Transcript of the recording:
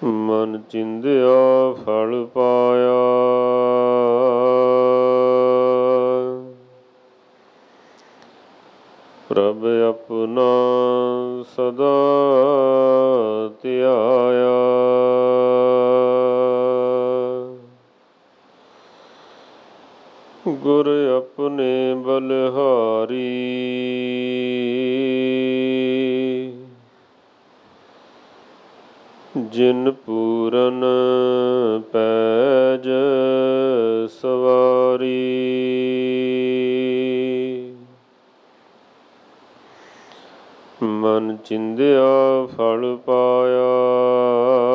ਮਨ ਚਿੰਦਿਆ ਫਲ ਪਾਇਆ। ਪ੍ਰਭ ਆਪਣਾ ਸਦਾ ਧਿਆਇਆ। ਗੁਰ ਆਪਣੇ ਬਲਿਹਾਰੀ ਜਿਨ ਪੂਰਨ ਪੈਜ ਸਵਾਰੀ। ਮਨ ਚਿੰਦਿਆ ਫਲ ਪਾਇਆ।